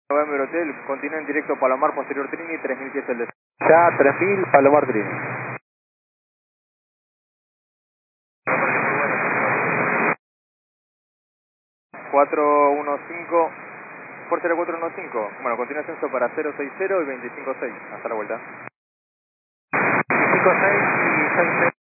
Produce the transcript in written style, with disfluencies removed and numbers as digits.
November Hotel, continúa en directo Palomar, posterior Trini, 3000 pies el destino. Ya, 3000, Palomar Trini. 415, Fuerza 415, bueno, continúa ascenso para 060 y 256, hasta la vuelta. 256 y 66.